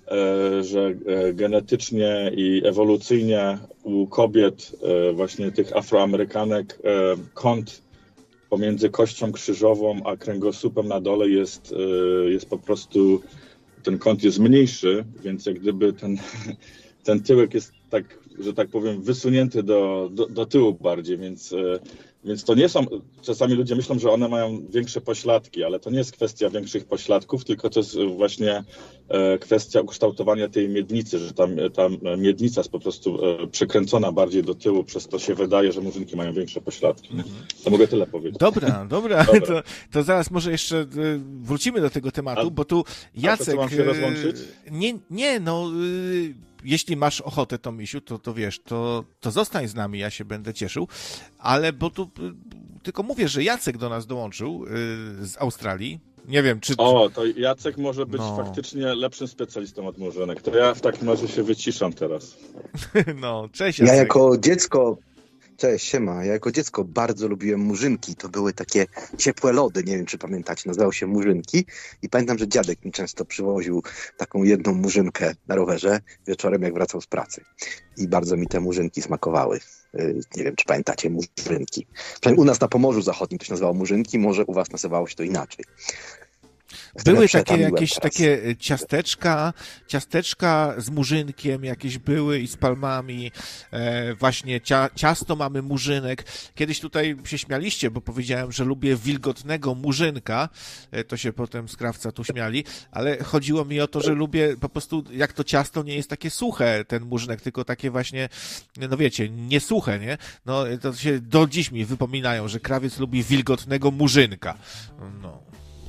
genetycznie i ewolucyjnie u kobiet, właśnie tych Afroamerykanek, kąt pomiędzy kością krzyżową a kręgosłupem na dole jest po prostu, ten kąt jest mniejszy, więc jak gdyby ten tyłek jest tak, że tak powiem, wysunięty do tyłu bardziej, więc to nie są, czasami ludzie myślą, że one mają większe pośladki, ale to nie jest kwestia większych pośladków, tylko to jest właśnie kwestia ukształtowania tej miednicy, że ta miednica jest po prostu przekręcona bardziej do tyłu, przez to się wydaje, że Murzynki mają większe pośladki. To mogę tyle powiedzieć. Dobra. To zaraz może jeszcze wrócimy do tego tematu, bo tu Jacek... A to mam się rozłączyć? Nie, jeśli masz ochotę, to Misiu, to wiesz, to zostań z nami, ja się będę cieszył, ale bo tu tylko mówię, że Jacek do nas dołączył z Australii. Nie wiem, czy... O, to Jacek może być faktycznie lepszym specjalistą od Murzynek. To ja w takim razie się wyciszam teraz. No, cześć Jacek. Ja jako dziecko... Cześć, siema. Ja jako dziecko bardzo lubiłem Murzynki. To były takie ciepłe lody, nie wiem czy pamiętacie, nazywały się Murzynki. I pamiętam, że dziadek mi często przywoził taką jedną Murzynkę na rowerze wieczorem, jak wracał z pracy. I bardzo mi te Murzynki smakowały. Nie wiem, czy pamiętacie Murzynki. Przynajmniej u nas na Pomorzu Zachodnim to się nazywało Murzynki, może u was nazywało się to inaczej. Były które takie przetamiłem jakieś teraz. takie ciasteczka z murzynkiem jakieś były i z palmami. Właśnie ciasto mamy murzynek. Kiedyś tutaj się śmialiście, bo powiedziałem, że lubię wilgotnego murzynka. To się potem z krawca tu śmiali, ale chodziło mi o to, że lubię po prostu, jak to ciasto nie jest takie suche, ten murzynek, tylko takie właśnie, no wiecie, nie suche, nie? No to się do dziś mi wypominają, że krawiec lubi wilgotnego murzynka. No.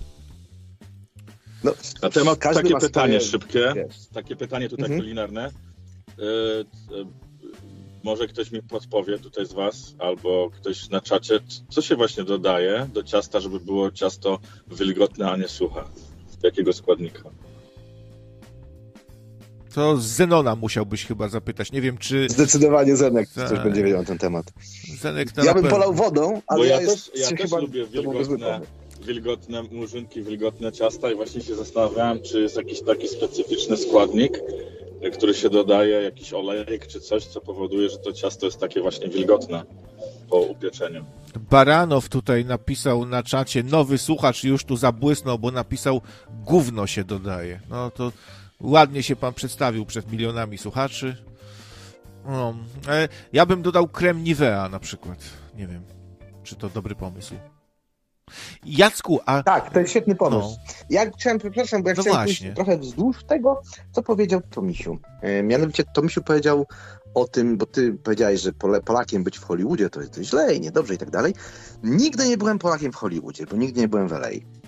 No, Na temat każdy takie ma pytanie swoje, szybkie, wiesz. takie pytanie tutaj kulinarne. Może ktoś mi podpowie tutaj z was, albo ktoś na czacie, co się właśnie dodaje do ciasta, żeby było ciasto wilgotne, a nie suche? Jakiego składnika? To z Zenona musiałbyś chyba zapytać. Nie wiem, czy Zdecydowanie Zenek Tak. coś będzie wiedział na ten temat. Zenek to Ja na bym pewno. polał wodą, ale Bo ja jest też chyba lubię to byłby zły pomysł. wilgotne murzynki, wilgotne ciasta i właśnie się zastanawiałem, czy jest jakiś taki specyficzny składnik, który się dodaje, jakiś olejek czy coś, co powoduje, że to ciasto jest takie właśnie wilgotne po upieczeniu. Baranow tutaj napisał na czacie, nowy słuchacz już tu zabłysnął, bo napisał, gówno się dodaje. No to ładnie się pan przedstawił przed milionami słuchaczy. No, ja bym dodał krem Nivea na przykład. Nie wiem, czy to dobry pomysł. Jacku, a... Tak, to jest świetny pomysł. No. Ja chciałem, przepraszam, bo ja No chciałem właśnie. pójść trochę wzdłuż tego, co powiedział Tomisiu. Mianowicie Tomisiu powiedział o tym, bo ty powiedziałeś, że Polakiem być w Hollywoodzie to jest źle i niedobrze i tak dalej. Nigdy nie byłem Polakiem w Hollywoodzie, bo nigdy nie byłem w LA.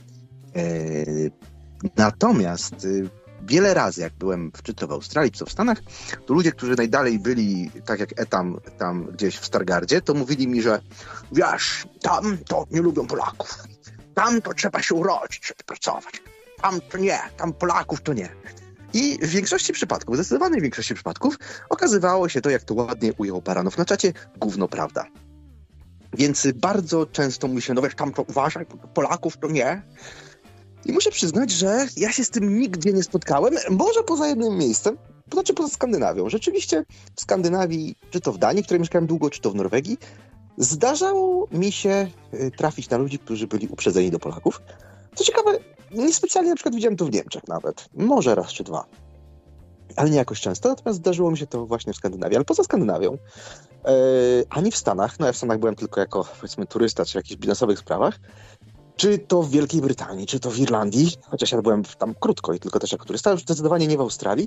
Natomiast wiele razy, jak byłem czy to w Australii, czy to w Stanach, to ludzie, którzy najdalej byli, tak jak Etam tam gdzieś w Stargardzie, to mówili mi, że wiesz, tam to nie lubią Polaków. Tam to trzeba się urodzić, żeby pracować. Tam to nie, tam Polaków to nie. I w większości przypadków, zdecydowanej większości przypadków, okazywało się to, jak to ładnie ujął Baranow na czacie, gówno prawda. Więc bardzo często mówi się, no wiesz, tam to uważaj, Polaków to nie. I muszę przyznać, że ja się z tym nigdzie nie spotkałem, może poza jednym miejscem, to znaczy poza Skandynawią. Rzeczywiście w Skandynawii, czy to w Danii, w której mieszkałem długo, czy to w Norwegii, zdarzało mi się trafić na ludzi, którzy byli uprzedzeni do Polaków. Co ciekawe, niespecjalnie na przykład widziałem to w Niemczech nawet. Może raz czy dwa. Ale nie jakoś często. Natomiast zdarzyło mi się to właśnie w Skandynawii. Ale poza Skandynawią, ani w Stanach, no ja w Stanach byłem tylko jako, powiedzmy, turysta, czy w jakichś biznesowych sprawach, czy to w Wielkiej Brytanii, czy to w Irlandii, chociaż ja byłem tam krótko i tylko też jako turysta, już zdecydowanie nie w Australii.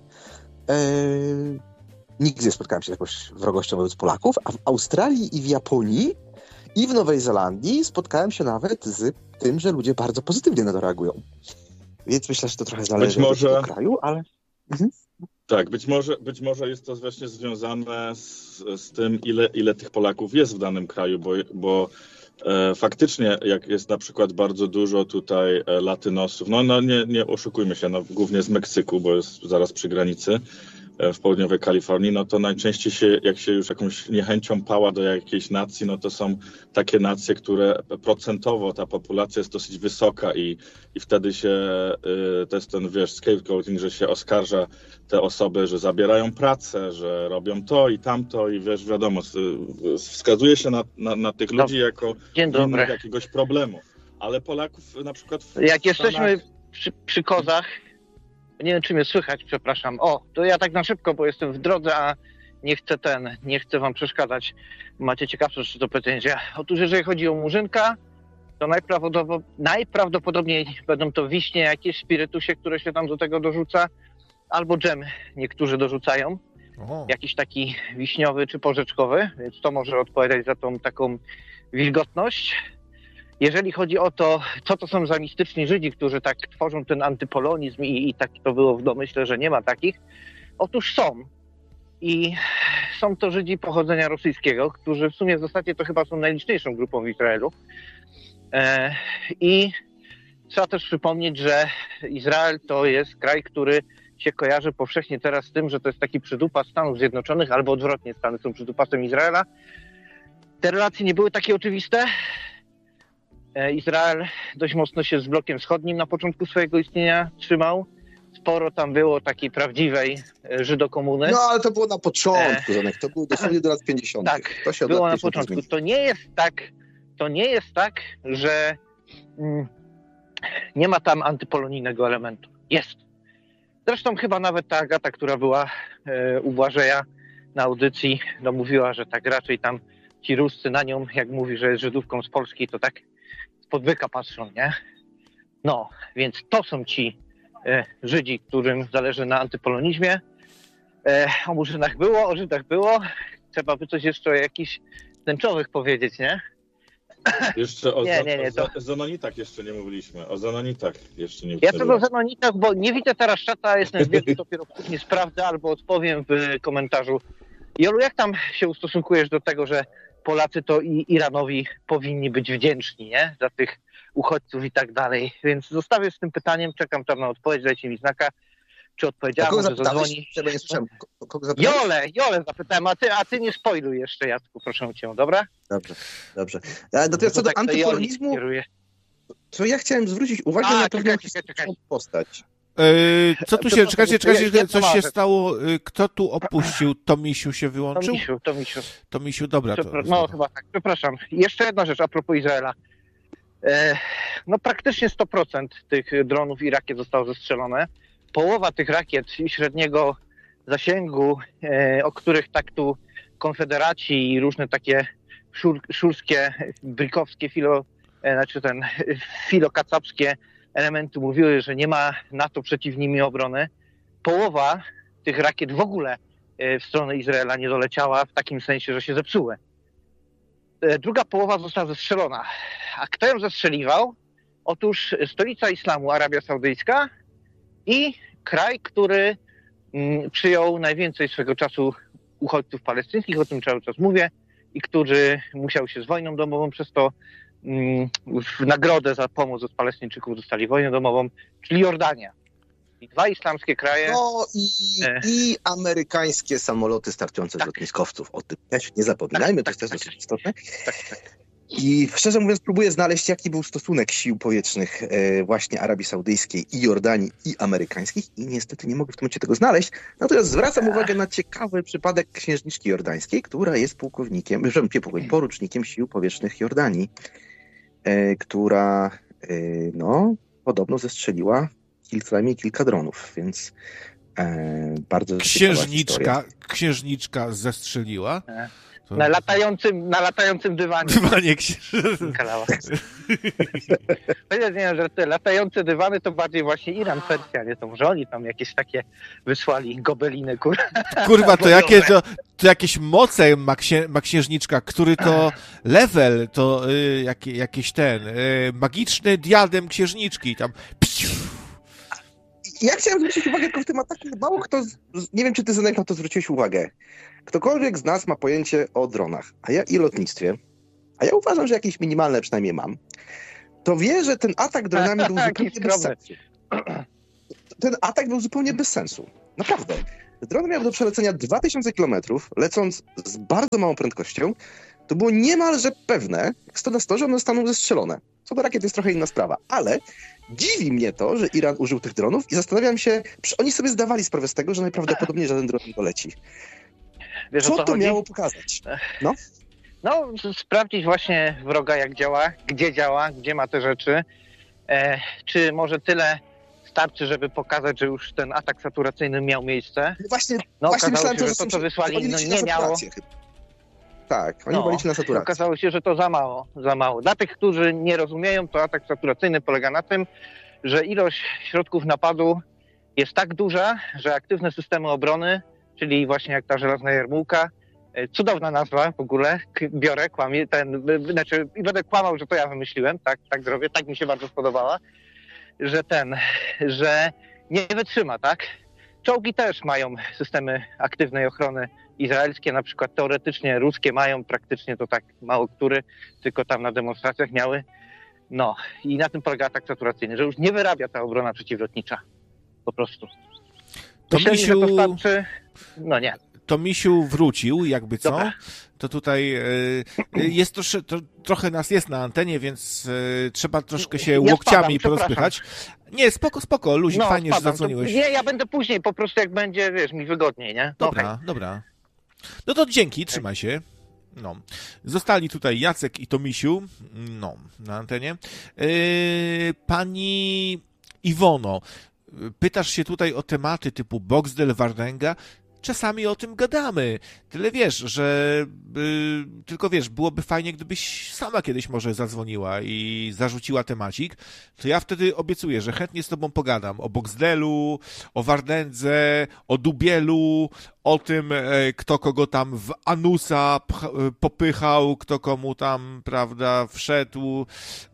Nigdy nie spotkałem się z jakąś wrogością wobec Polaków, a w Australii i w Japonii i w Nowej Zelandii spotkałem się nawet z tym, że ludzie bardzo pozytywnie na to reagują. Więc myślę, że to trochę zależy od tego kraju, ale... Tak, być może jest to właśnie związane z tym, ile tych Polaków jest w danym kraju, bo faktycznie, jak jest na przykład bardzo dużo tutaj latynosów, no nie oszukujmy się, no, głównie z Meksyku, bo jest zaraz przy granicy w południowej Kalifornii, no to najczęściej jak się już jakąś niechęcią pała do jakiejś nacji, no to są takie nacje, które procentowo ta populacja jest dosyć wysoka i wtedy się, to jest ten, wiesz, scapegoating, że się oskarża te osoby, że zabierają pracę, że robią to i tamto i wiesz, wiadomo, wskazuje się na tych ludzi jako winnych jakiegoś problemu. Ale Polaków na przykład jak jesteśmy przy kozach, nie wiem, czy mnie słychać, przepraszam. To ja tak na szybko, bo jestem w drodze, a nie chcę wam przeszkadzać. Macie ciekawsze rzeczy do pretensja. Otóż jeżeli chodzi o murzynka, to najprawdopodobniej będą to wiśnie, jakieś spirytusie, które się tam do tego dorzuca, albo dżem niektórzy dorzucają. Jakiś taki wiśniowy czy porzeczkowy, więc to może odpowiadać za tą taką wilgotność. Jeżeli chodzi o to, co to są za mistyczni Żydzi, którzy tak tworzą ten antypolonizm i tak to było w domyśle, że nie ma takich, otóż są. I są to Żydzi pochodzenia rosyjskiego, którzy w sumie w zasadzie to chyba są najliczniejszą grupą w Izraelu. I trzeba też przypomnieć, że Izrael to jest kraj, który się kojarzy powszechnie teraz z tym, że to jest taki przydupas Stanów Zjednoczonych, albo odwrotnie, Stany są przydupasem Izraela. Te relacje nie były takie oczywiste. Izrael dość mocno się z blokiem wschodnim na początku swojego istnienia trzymał. Sporo tam było takiej prawdziwej żydokomuny. No, ale to było na początku, Zanek. To było dosłownie do lat 50. Tak, to się było na początku. To nie jest tak, że Nie ma tam antypolonijnego elementu. Jest. Zresztą chyba nawet ta Agata, która była u Błażeja na audycji, no mówiła, że tak raczej tam ci Ruscy na nią, jak mówi, że jest Żydówką z Polski, to tak spod byka patrzą, nie? No, więc to są ci Żydzi, którym zależy na antypolonizmie. O Murzynach było, o Żydach było. Trzeba by coś jeszcze o jakichś tęczowych powiedzieć, nie? Jeszcze o Zenonitach jeszcze nie mówiliśmy. O Zenonitach jeszcze nie Ja co do Zenonitach, bo nie widzę teraz czata, jestem wielki, dopiero później sprawdzę albo odpowiem w komentarzu. Jolu, jak tam się ustosunkujesz do tego, że Polacy to i Iranowi powinni być wdzięczni, nie? Za tych uchodźców i tak dalej. Więc zostawię z tym pytaniem, czekam tam na odpowiedź, dajcie mi znaka, czy odpowiedziałem, może zadzwoni. Jolę zapytałem, a ty nie spoiluj jeszcze, Jacku, proszę cię, dobra? Dobrze. Natomiast co do antypolonizmu, to ja chciałem zwrócić uwagę na pewną historyczną postać. Co tu się, czekajcie, coś się stało, kto tu opuścił? Tomisiu się wyłączył? Tomisiu, dobra. No chyba tak, przepraszam. Jeszcze jedna rzecz a propos Izraela. No praktycznie 100% tych dronów i rakiet zostało zestrzelone. Połowa tych rakiet średniego zasięgu, o których tak tu konfederaci i różne takie szulskie, brikowskie, filokacapskie elementy mówiły, że nie ma NATO przeciw nimi obrony. Połowa tych rakiet w ogóle w stronę Izraela nie doleciała w takim sensie, że się zepsuły. Druga połowa została zestrzelona. A kto ją zestrzeliwał? Otóż stolica islamu, Arabia Saudyjska i kraj, który przyjął najwięcej swego czasu uchodźców palestyńskich, o tym cały czas mówię, i który musiał się z wojną domową, przez to w nagrodę za pomoc od Palestyńczyków dostali wojnę domową, czyli Jordania. I dwa islamskie kraje. No i amerykańskie samoloty startujące z lotniskowców. O tym też nie zapominajmy, to jest też dosyć istotne. Tak. I szczerze mówiąc próbuję znaleźć, jaki był stosunek sił powietrznych właśnie Arabii Saudyjskiej i Jordanii i amerykańskich i niestety nie mogę w tym momencie tego znaleźć. Natomiast zwracam uwagę na ciekawy przypadek księżniczki jordańskiej, która jest porucznikiem sił powietrznych Jordanii, która podobno zestrzeliła co najmniej kilka dronów, więc bardzo księżniczka zestrzeliła. Na latającym dywanie. Nie, że te latające dywany to bardziej właśnie Iran, Persja, nie? To może oni tam jakieś takie wysłali gobeliny, Kurwa, to jakieś moce ma księżniczka, który to level, to jakiś magiczny diadem księżniczki, tam Ja chciałem zwrócić uwagę tylko w tym ataku, mało kto, nie wiem czy ty Zenek na to zwróciłeś uwagę, ktokolwiek z nas ma pojęcie o dronach, i lotnictwie, a ja uważam, że jakieś minimalne przynajmniej mam, to wie, że ten atak dronami był zupełnie bez sensu. Ten atak był zupełnie bez sensu. Naprawdę. Dron miał do przelecenia 2000 km, lecąc z bardzo małą prędkością. To było niemalże pewne, jak 100 na 100, że one zostaną zestrzelone. Co do rakiet jest trochę inna sprawa, ale dziwi mnie to, że Iran użył tych dronów i zastanawiam się, oni sobie zdawali sprawę z tego, że najprawdopodobniej żaden dron nie doleci. Wiesz, co to miało pokazać? No, sprawdzić właśnie wroga, jak działa, gdzie ma te rzeczy. Czy może tyle starczy, żeby pokazać, że już ten atak saturacyjny miał miejsce? Właśnie okazało się, że to, co wysłali, nie miało. Tak, oni wolicie na saturację. Okazało się, że to za mało. Dla tych, którzy nie rozumieją, to atak saturacyjny polega na tym, że ilość środków napadu jest tak duża, że aktywne systemy obrony, czyli właśnie jak ta żelazna jarmułka, cudowna nazwa w ogóle, biorę, kłamię, i będę kłamał, że to ja wymyśliłem, tak zrobię, tak mi się bardzo spodobała, że nie wytrzyma, tak? Czołgi też mają systemy aktywnej ochrony izraelskie, na przykład teoretycznie ruskie mają, praktycznie to tak mało który, tylko tam na demonstracjach miały. No i na tym polega atak saturacyjny, że już nie wyrabia ta obrona przeciwlotnicza. Po prostu. Myśleli, że to starczy? No nie. To Misiu wrócił, jakby co? Dobra. To tutaj jest trochę nas jest na antenie, więc trzeba troszkę się łokciami porozpychać. Nie, spoko, luzik, fajnie, że zadzwoniłeś. Nie, ja będę później, po prostu jak będzie, mi wygodniej, nie? Dobra. No to dzięki, trzymaj się. No. Zostali tutaj Jacek i Tomisiu, no, na antenie. Pani Iwono, pytasz się tutaj o tematy typu Boxdel, Wardęga. Czasami o tym gadamy. Tyle wiesz, że tylko wiesz, byłoby fajnie, gdybyś sama kiedyś może zadzwoniła i zarzuciła temacik, to ja wtedy obiecuję, że chętnie z tobą pogadam o Boxdelu, o Wardędze, o Dubielu, o tym, kto kogo tam w anusa popychał, kto komu tam, prawda, wszedł,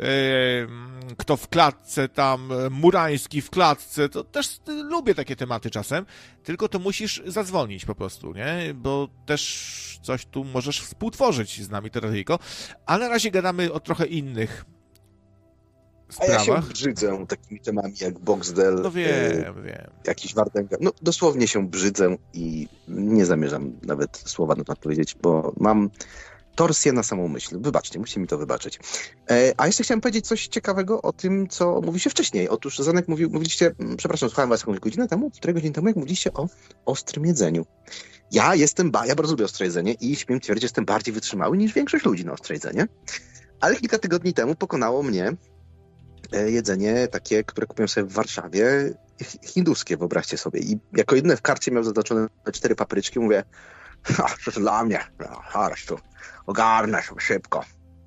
kto w klatce tam, Murański w klatce, to też lubię takie tematy czasem, tylko to musisz zadzwonić po prostu, nie? Bo też coś tu możesz współtworzyć z nami, Teradyjko, a na razie gadamy o trochę innych A ja sprawach. się brzydzę takimi temami jak Boxdel, No wiem. jakiś Wardęga. No dosłownie się brzydzę i nie zamierzam nawet słowa na to powiedzieć, bo mam torsję na samą myśl. Wybaczcie, musicie mi to wybaczyć. A jeszcze chciałem powiedzieć coś ciekawego o tym, co mówi się wcześniej. Otóż Zanek mówiliście, przepraszam, słuchałem was jakąś godzinę temu, 4 godziny temu, jak mówiliście o ostrym jedzeniu. Ja bardzo lubię ostre jedzenie i śmiem twierdzić, że jestem bardziej wytrzymały niż większość ludzi na ostre jedzenie. Ale kilka tygodni temu pokonało mnie jedzenie takie, które kupiłem sobie w Warszawie, hinduskie, wyobraźcie sobie. I jako jedyne w karcie miał zaznaczone 4 papryczki. Mówię, to dla mnie, zaraz tu ogarnę sobie szybko.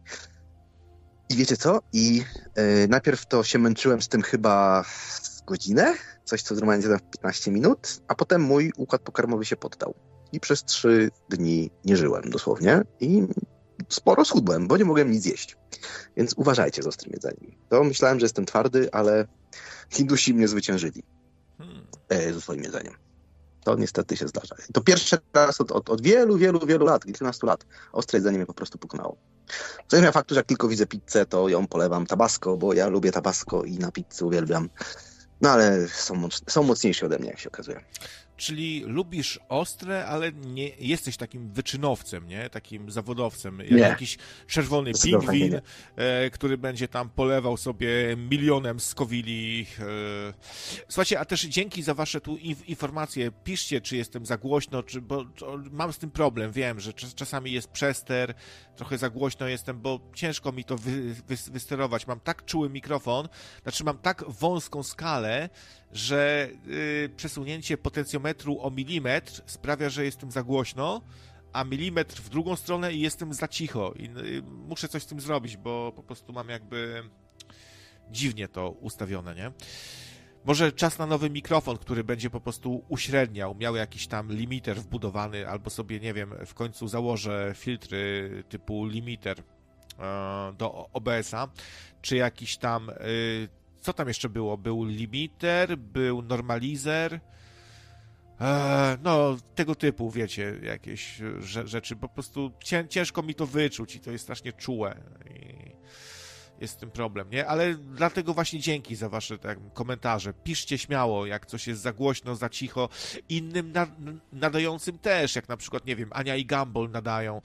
I wiecie co? Najpierw to się męczyłem z tym chyba godzinę, coś co normalnie zjadłem w 15 minut, a potem mój układ pokarmowy się poddał. I przez 3 dni nie żyłem dosłownie i sporo schudłem, bo nie mogłem nic jeść. Więc uważajcie z ostrym jedzeniem. To myślałem, że jestem twardy, ale Hindusi mnie zwyciężyli ze swoim jedzeniem. To niestety się zdarza. To pierwszy raz od wielu, wielu, wielu lat, kilkunastu lat, ostre jedzenie mnie po prostu pokonało. Co nie zmienia faktu, że jak tylko widzę pizzę, to ją polewam tabasco, bo ja lubię tabasco i na pizzę uwielbiam. No ale są mocniejsi ode mnie, jak się okazuje. Czyli lubisz ostre, ale nie jesteś takim wyczynowcem, nie? Takim zawodowcem. Jak Nie. jakiś czerwony Zdecydowanie pingwin, nie. który będzie tam polewał sobie milionem skowili. Słuchajcie, a też dzięki za wasze tu informacje. Piszcie, czy jestem za głośno, bo mam z tym problem. Wiem, że czasami jest przester, trochę za głośno jestem, bo ciężko mi to wysterować. Mam tak czuły mikrofon, znaczy mam tak wąską skalę, że przesunięcie potencjometru o milimetr sprawia, że jestem za głośno, a milimetr w drugą stronę i jestem za cicho. I muszę coś z tym zrobić, bo po prostu mam jakby dziwnie to ustawione, nie? Może czas na nowy mikrofon, który będzie po prostu uśredniał, miał jakiś tam limiter wbudowany, albo sobie, nie wiem, w końcu założę filtry typu limiter do OBS-a, czy jakiś tam... Co tam jeszcze było? Był limiter, był normalizer, no tego typu, wiecie, jakieś rzeczy. Po prostu ciężko mi to wyczuć i to jest strasznie czułe. I jest z tym problem, nie? Ale dlatego właśnie dzięki za wasze komentarze. Piszcie śmiało, jak coś jest za głośno, za cicho. Innym nadającym też, jak na przykład, nie wiem, Ania i Gumball nadają.